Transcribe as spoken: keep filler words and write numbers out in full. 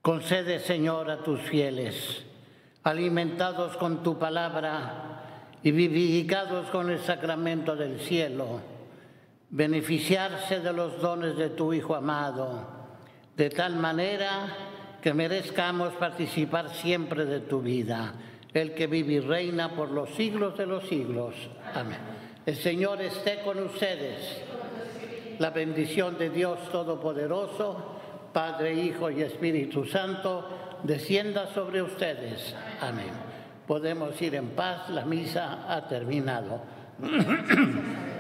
Concede, Señor, a tus fieles, alimentados con tu palabra y vivificados con el sacramento del cielo, beneficiarse de los dones de tu Hijo amado, de tal manera que merezcamos participar siempre de tu vida, el que vive y reina por los siglos de los siglos. Amén. El Señor esté con ustedes. La bendición de Dios Todopoderoso, Padre, Hijo y Espíritu Santo, descienda sobre ustedes. Amén. Podemos ir en paz, la misa ha terminado.